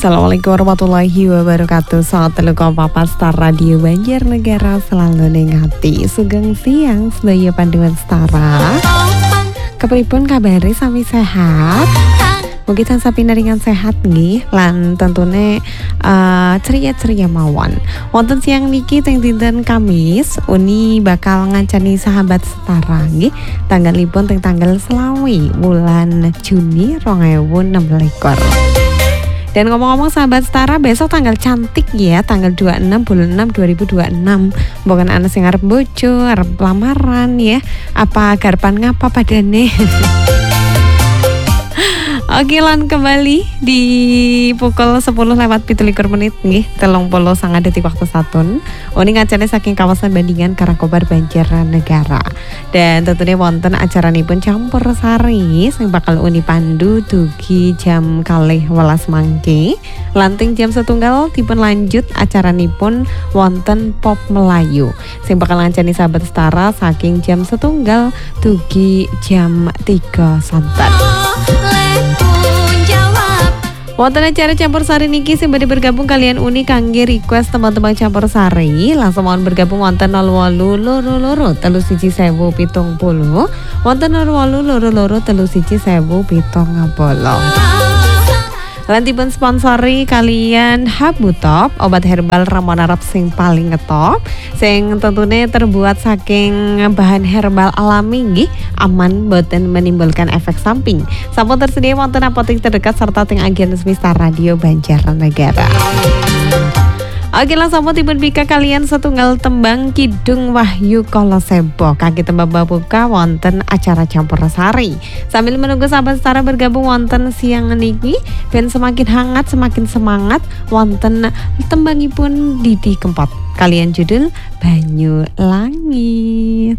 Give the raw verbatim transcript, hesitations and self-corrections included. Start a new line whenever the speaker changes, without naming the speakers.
Assalamualaikum warahmatullahi wabarakatuh. Saat telekom Papa Star Radio Banjarnegara selalu ning hati. Sugeng siang sedaya panduan setara. Kepripun kabare sami sehat? Mugi tansah pinaringan sehat nggih lan tentune uh, ceria-ceria mawon. Wonten siang niki teng dinten Kamis Uni bakal ngancani sahabat setara nggih tanggalipun teng tanggal selawi bulan Juni dua ribu enam belas. Dan ngomong-ngomong sahabat setara, besok tanggal cantik ya, tanggal dua puluh enam bulan enam dua ribu dua puluh enam. Bukan anak sing arep bojo, arep lamaran ya. Apa garpan ngapa padane? Oke lan kembali di pukul sepuluh lewat pitu likur menit nggih, telung puluh sanga detik waktu satun. Uni ngacane saking kawasan Bandingan Karakobar Banjarnegara. Dan tentunya wonten acaranipun campur sari sing bakal Uni pandu dugi jam kalih welas mangke. Lanting jam setunggal dipun lanjut acaranipun wonten pop Melayu sing bakal ngancani sahabat setara saking jam setunggal dugi jam tiga santen. Wonten acara campur sari niki sing badhe bergabung kalian Uni kangge request teman-teman campur sari langsung mohon bergabung wonten nol wolu loro loro telu siji sewu pitung puluh wonten nol wolu loro loro telu siji sewu pitung puluh. Lan dipun sponsori kalian Habu Top, obat herbal ramuan Arab sing paling ngetop, sing tentunya terbuat saking bahan herbal alami nggih, aman boten menimbulkan efek samping. Sampun tersedia wonten apotek terdekat serta teng agen Smista Radio Banjarnegara. Oke langsung dipun bika kalian setunggal tembang Kidung Wahyu Kolosebo kaki tembang babuka wonten acara campur sari. Sambil menunggu sahabat setara bergabung wonten siang niki ben semakin hangat semakin semangat wonten tembangipun Didi Kempot kalian judul Banyu Langit.